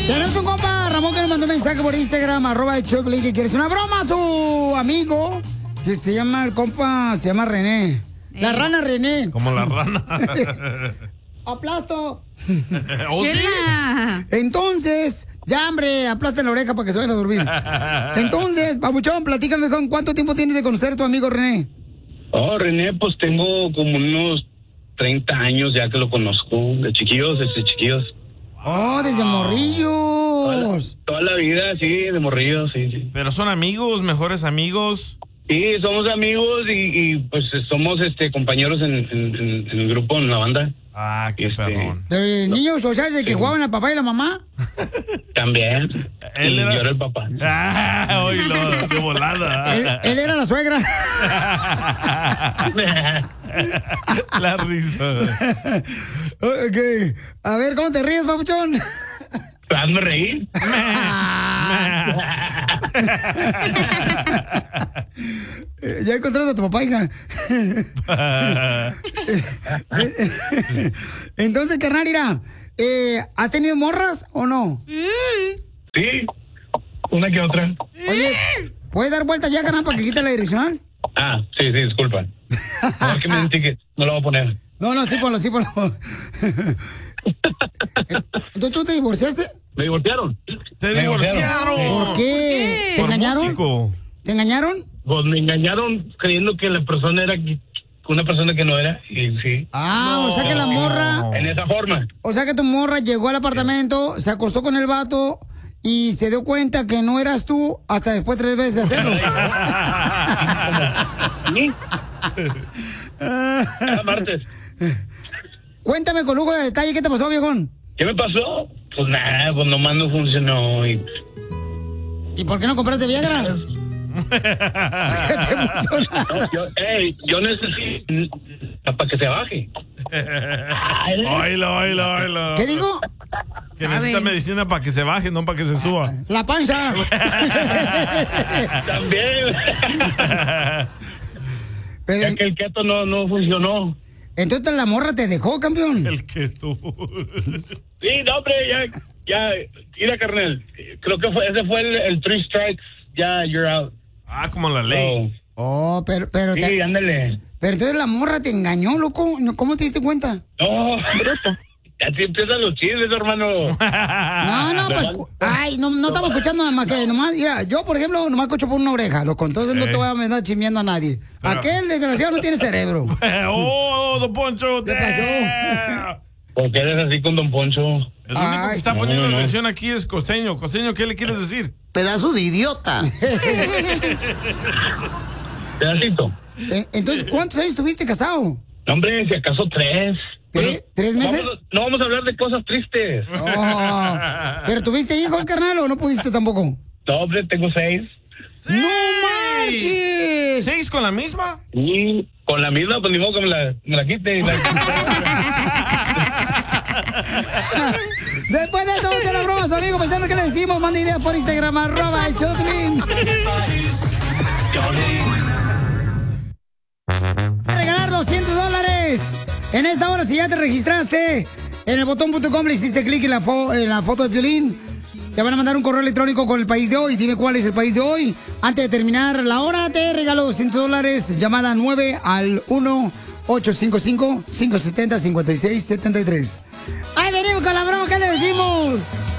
Tenemos un compa, Ramón, que nos mandó un mensaje por Instagram, @ el Choplin, que quiere hacer una broma a su amigo, que se llama, el compa, se llama René. La rana René. Como la rana. ¡Aplasto! ¿Oh, sí? Entonces, ya, hombre, aplasta la oreja para que se vayan a dormir. Entonces, papuchón, platícame, con ¿cuánto tiempo tienes de conocer a tu amigo René? Oh, René, pues tengo como unos 30 años ya que lo conozco, de chiquillos, desde chiquillos. Oh, desde morrillos. Toda la vida, sí, de morrillos, sí. Pero son amigos, mejores amigos. Sí, somos amigos y pues somos compañeros en el grupo, en la banda. Ah, qué perrón. Niños, o sea, de que jugaban al papá y la mamá. También. Él yo era el papá. Ah, oílo, de volada. Él era la suegra. La risa. Ok. A ver, ¿cómo te ríes, papuchón? Hazme reír. Ya encontraste a tu papá, hija. Entonces, carnal, mira, ¿has tenido morras o no? Sí, una que otra. Oye, ¿puedes dar vuelta ya, carnal, para que quite la direccional? Ah, sí, disculpa. No, es que me dice que no lo voy a poner. No, sí, ponlo. ¿Entonces tú te divorciaste? Me divorciaron. ¡Te divorciaron! ¿Por qué? ¿Te engañaron? Músico. ¿Te engañaron? Pues me engañaron creyendo que la persona era una persona que no era. Y sí. O sea que la morra... En esa forma. O sea que tu morra llegó al apartamento, se acostó con el vato y se dio cuenta que no eras tú hasta después 3 veces de hacerlo. ¿Sí? Cada martes. Cuéntame con lujo de detalle, ¿qué te pasó, viejón? ¿Qué me pasó? Pues nada, pues nomás no funcionó. ¿Y por qué no compraste Viagra? ¿Qué te emociona? No, yo necesito para que se baje. Oílo. ¿Qué digo? Que necesita medicina para que se baje, no para que se suba. La panza. También. Pero, ya que el keto no funcionó. Entonces la morra te dejó, campeón. El keto. Sí, no, hombre, ya, mira, carnal. Creo que ese fue el 3 strikes. Ya, you're out. Ah, como la ley. Pero sí, ándale. Pero entonces la morra te engañó, loco. ¿Cómo te diste cuenta? No, bruto. Ya te empiezan los chismes, hermano. No, pues, no estamos escuchando nada más que nomás, mira, yo, por ejemplo, nomás escucho por una oreja, loco, entonces no te voy a andar chismeando a nadie. Pero aquel desgraciado no tiene cerebro. Don Poncho. ¿Qué pasó? ¿Por qué eres así con Don Poncho? El único que está poniendo atención aquí es Costeño. Costeño, ¿qué le quieres decir? Pedazo de idiota. Pedacito. Entonces, ¿cuántos años estuviste casado? No, hombre, si acaso 3. ¿3 meses? No vamos a hablar de cosas tristes. ¿Pero tuviste hijos, carnal, o no pudiste tampoco? No, hombre, tengo 6. ¡No marches! ¿6 con la misma? Sí, con la misma, pues ni modo que me la quite. Después de todo, de la broma, su amigo, pensando que le decimos, manda ideas por Instagram, @ el Choplin. Regalar $200. En esta hora, si ya te registraste en el botón.com, le hiciste clic en la foto de Piolín, te van a mandar un correo electrónico con el país de hoy. Dime cuál es el país de hoy. Antes de terminar la hora, te regalo $200. Llamada 9 al 1-855-570-5673. ¡Ahí venimos con la broma! ¿Qué le decimos?